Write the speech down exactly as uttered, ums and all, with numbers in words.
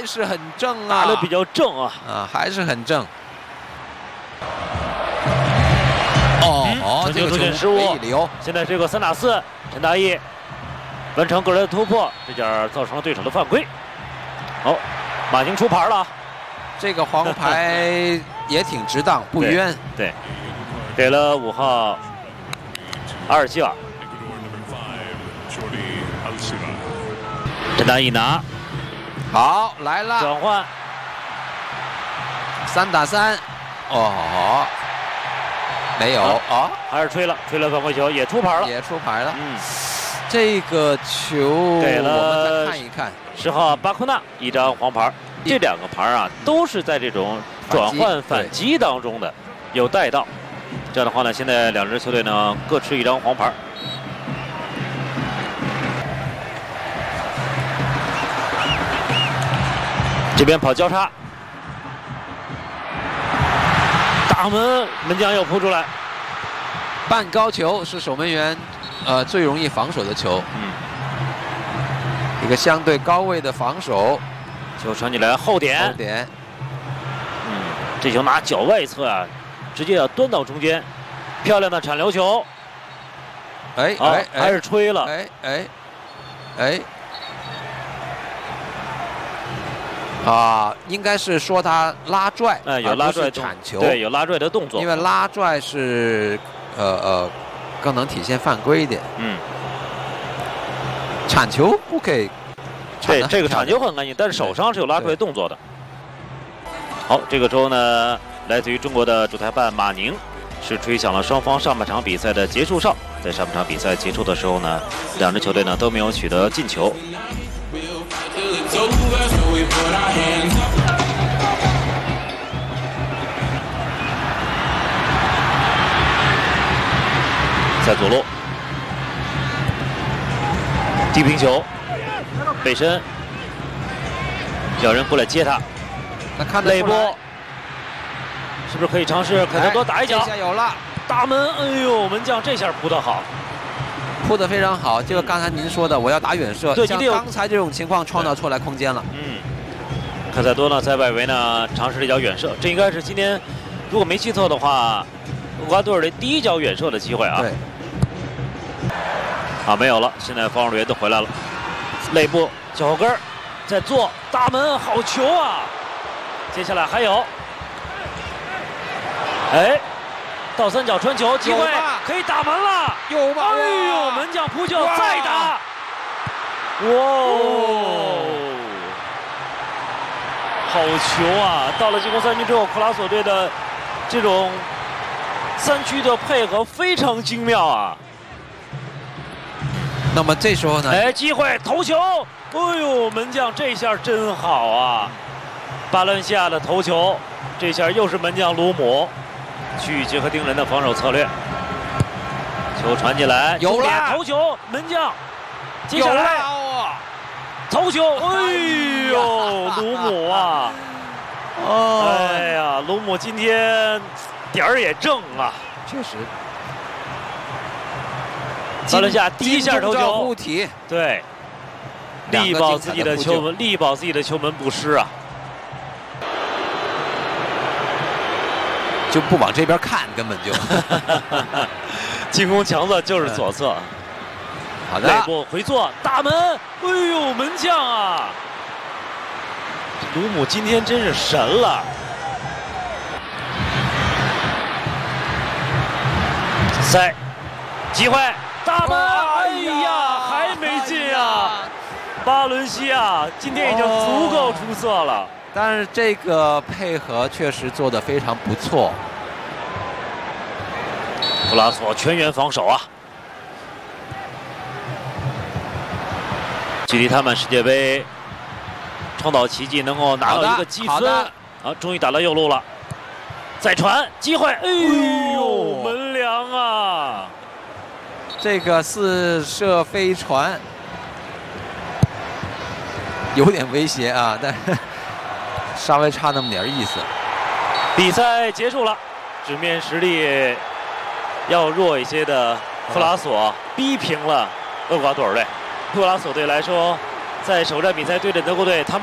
是很正啊， 打得比较正啊， 啊，还是很正。哦、嗯、哦，这个出现失误， 留。 现在这个三打四，陈大义完成个人的突破，这下造成了对手的犯规。好、哦，马宁出牌了， 这个黄牌也挺值当，不冤。 对，对给了五号阿尔希瓦。陈大义拿， 好来了， 转换， 三打三，哦，没有啊、哦， 还是吹了，吹了犯规球，也出牌了， 也出牌了。 嗯， 这个球给了我们再看一看， 十号巴库纳一张黄牌，这两个牌啊都是在这种转换反击当中的，有带到。这样的话呢，现在两支球队呢各持一张黄牌。这边跑交叉，大门门将又扑出来， 半高球是守门员呃最容易防守的球， 嗯， 一个相对高位的防守， 球传起来后点， 后点， 嗯，这球拿脚外侧啊，直接要端到中间，漂亮的铲流球， 哎哎、啊， 哎， 还是吹了， 哎哎哎。啊，应该是说他拉拽， 哎，有拉拽铲球， 对，有拉拽的动作。 因为拉拽是，呃呃，更能体现犯规一点。 嗯， 铲球不可以。 对，这个铲球很干净，但是手上是有拉拽动作的。好，这个时候呢，来自于中国的主裁判马宁是吹响了双方上半场比赛的结束哨。在上半场比赛结束的时候呢，两支球队呢都没有取得进球。在左路，低平球，背身，有人过来接他， 那看内波，是不是可以尝试凯特多打一脚？ 这下有了， 大门，哎呦，门将这下扑得好， 扑得非常好。就刚才您说的，我要打远射， 对， 像刚才这种情况创造出来空间了。 嗯，凯特多呢在外围呢尝试了一脚远射，这应该是今天如果没记错的话，厄瓜多尔的第一脚远射的机会啊。 对。 啊，没有了，现在防守员都回来了，内部脚后跟儿在做大门，好球啊！接下来还有，哎，倒三角传球机会可以打门了， 有吧？ 哎呦，门将扑救再打，哇哦，好球啊！到了进攻三区之后，库拉索队的这种三区的配合非常精妙啊。 那么这时候呢？ 哎，机会头球，哎呦，门将这下真好啊！巴伦西亚的头球，这下又是门将卢姆去结合盯人的防守策略。球传进来， 有了头球，门将，接下来头球，哎呦，卢姆啊！哦，哎呀，卢姆今天点儿也正啊， 确实。 巴伦西亚第一下头球， 护体， 对，力保自己的球门，力保自己的球门不失啊， 就不往这边看，根本就进攻强侧就是左侧。 好的， 内部回做大门，哎呦，门将啊！卢姆今天真是神了。塞，机会。大门，哎呀，还没进啊！巴伦西亚今天已经足够出色了，哦、 但是这个配合确实做得非常不错。 普拉索全员防守啊！距离他们世界杯创造奇迹能够拿到一个积分，啊，终于打到右路了，再传机会，哎呦，门梁啊！ 这个似射飞船有点威胁啊，但是稍微差那么点意思。 比赛结束了，纸面实力要弱一些的库拉索逼平了厄瓜多尔队。库拉索队来说，在首战比赛对阵德国队，他们。